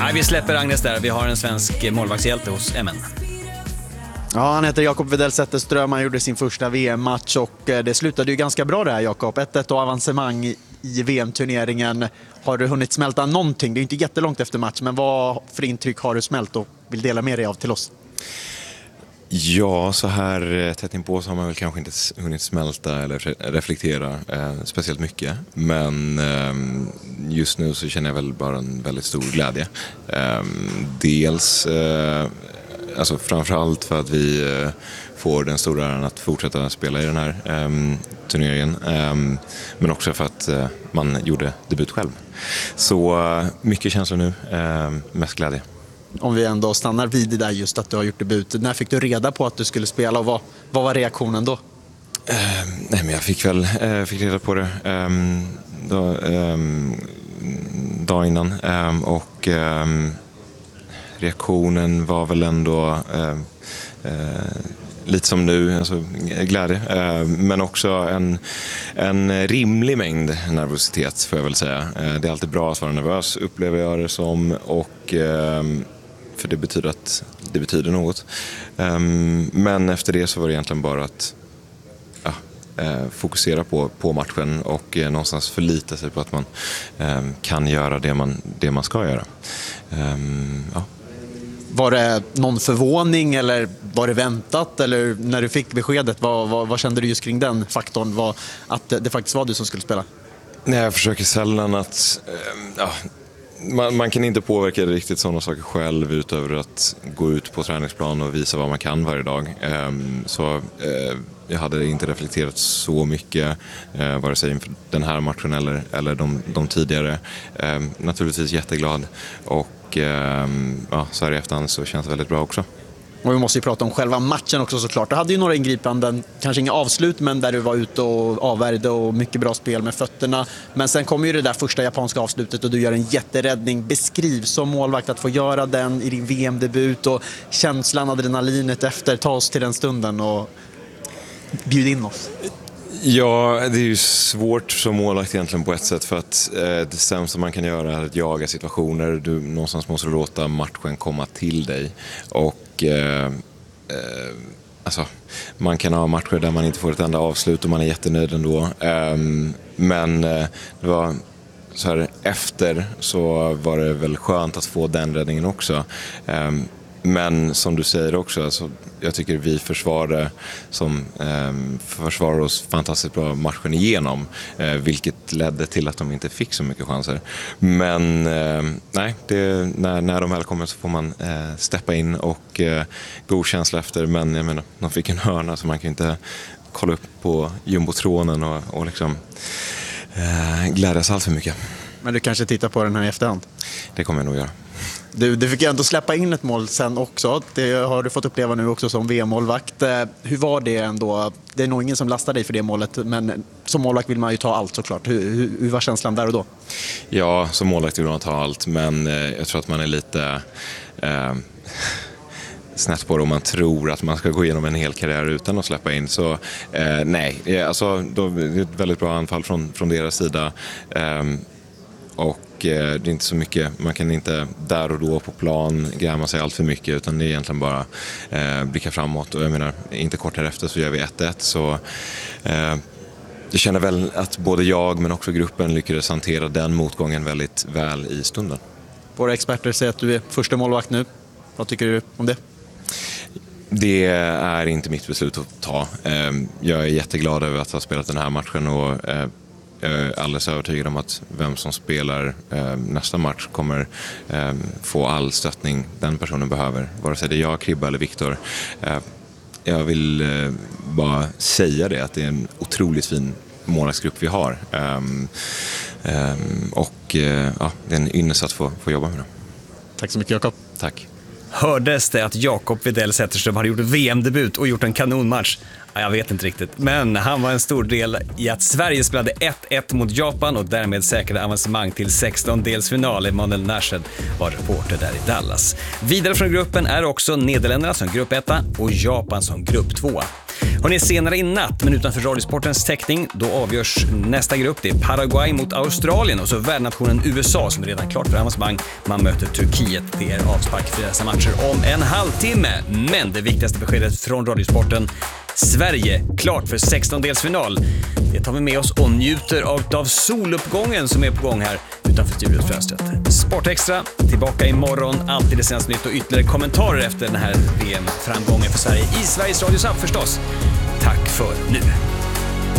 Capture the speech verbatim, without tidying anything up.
Nej, vi släpper Agnes där. Vi har en svensk målvaktshjälte hos M N. Ja, han heter Jakob Widell Zetterström. Han gjorde sin första V M-match och det slutade ju ganska bra där, Jakob. ett ett och avancemang i V M-turneringen. Har du hunnit smälta någonting? Det är inte jättelångt efter match, men vad för intryck har du smält och vill dela med dig av till oss? Ja, så här tätt inpå så har man väl kanske inte hunnit smälta eller reflektera eh, speciellt mycket. Men eh, just nu så känner jag väl bara en väldigt stor glädje. Eh, dels, eh, alltså framförallt för att vi eh, får den stora äran att fortsätta spela i den här eh, turneringen. Eh, men också för att eh, man gjorde debut själv. Så eh, mycket känslor nu, eh, mest glädje. Om vi ändå stannar vid det där just att du har gjort debut. När fick du reda på att du skulle spela och vad, vad var reaktionen då? Uh, nej, men jag fick väl uh, fick reda på det um, då, um, dag innan. Um, och um, reaktionen var väl ändå uh, uh, lite som nu, alltså glädje. Uh, men också en, en rimlig mängd nervositet, får jag väl säga. Uh, det är alltid bra att vara nervös, upplever jag det som. Och uh, för det betyder att det betyder något. Um, men efter det så var det egentligen bara att ja, eh, fokusera på, på matchen och eh, någonstans förlita sig på att man eh, kan göra det man, det man ska göra. Um, ja. Var det någon förvåning eller var det väntat? Eller när du fick beskedet, vad, vad, vad kände du just kring den faktorn? Vad, att det, det faktiskt var du som skulle spela? Nej, jag försöker sällan att... Eh, ja. Man, man kan inte påverka riktigt sådana saker själv utöver att gå ut på träningsplan och visa vad man kan varje dag. Um, så uh, jag hade inte reflekterat så mycket uh, vare sig inför den här matchen eller, eller de, de tidigare. Um, naturligtvis jätteglad och um, ja, så här i efterhand så känns det väldigt bra också. Och vi måste ju prata om själva matchen också såklart. Du hade ju några ingripanden, kanske inga avslut, men där du var ute och avvärjde och mycket bra spel med fötterna. Men sen kommer ju det där första japanska avslutet och du gör en jätteräddning. Beskriv som målvakt att få göra den i din V M-debut och känslan, adrenalinet efter. Ta oss till den stunden och bjud in oss. Ja, det är ju svårt som målvakt egentligen på ett sätt för att eh, det sämsta man kan göra är att jaga situationer. Du någonstans måste låta matchen komma till dig och eh, eh, alltså, man kan ha matcher där man inte får ett enda avslut och man är jättenöjd ändå. Eh, men eh, det var så här, efter så var det väl skönt att få den räddningen också. Eh, Men som du säger också, alltså, jag tycker vi försvarade som eh, försvarar oss fantastiskt bra matchen igenom, eh, vilket ledde till att de inte fick så mycket chanser. Men eh, nej, det, när, när de väl kommer så får man eh, steppa in och eh, god känsla efter. Men jag menar, de fick en hörna så man kan inte kolla upp på jumbotronen och, och liksom eh, glädjas allt för mycket. Men du kanske tittar på den här i efterhand? Det kommer jag nog göra. Du, du fick ju ändå släppa in ett mål sen också. Det har du fått uppleva nu också som V M-målvakt. Hur var det ändå? Det är nog ingen som lastar dig för det målet, men som målvakt vill man ju ta allt såklart. Hur, hur, hur var känslan där och då? Ja, som målvakt vill man ta allt, men eh, jag tror att man är lite eh, snett på det om man tror att man ska gå igenom en hel karriär utan att släppa in. Så eh, nej, alltså, då, det är ett väldigt bra anfall från, från deras sida. Eh, och det är inte så mycket, man kan inte där och då på plan gräma sig allt för mycket, utan det är egentligen bara eh, blicka framåt. Och jag menar, inte kort därefter så gör vi ett ett, så eh, jag känner väl att både jag men också gruppen lyckades hantera den motgången väldigt väl i stunden. Våra experter säger att du är första målvakt nu. Vad tycker du om det? Det är inte mitt beslut att ta. Jag är jätteglad över att ha spelat den här matchen och jag är alldeles övertygad om att vem som spelar nästa match kommer få all stöttning den personen behöver. Vare sig det är jag, Kribba eller Viktor. Jag vill bara säga det, att det är en otroligt fin målvaktsgrupp vi har. Och ja, det är en ynnest att få, få jobba med dem. Tack så mycket, Jakob. Tack. Hördes det att Jakob Widell Zetterström hade gjort V M-debut och gjort en kanonmatch? Ja, jag vet inte riktigt, men han var en stor del i att Sverige spelade ett ett mot Japan och därmed säkrade avancemang till sextondelsfinal. Emanuel Nashed var reporter där i Dallas. Vidare från gruppen är också Nederländerna som grupp etta och Japan som grupp tvåa. Hörrni, senare i natt, men utanför Radiosportens täckning, då avgörs nästa grupp. Det är Paraguay mot Australien och så värdnationen U S A som är redan klart för avancemang. Man möter Turkiet. Det är avspark för dessa matcher om en halvtimme. Men det viktigaste beskedet från Radiosporten: Sverige klart för sextondelsfinal. Det tar vi med oss och njuter av, av soluppgången som är på gång här utanför studiofönstret. Sportextra tillbaka imorgon, alltid det senaste nytt och ytterligare kommentarer efter den här V M-framgången för Sverige i Sveriges Radios app förstås. Tack för nu.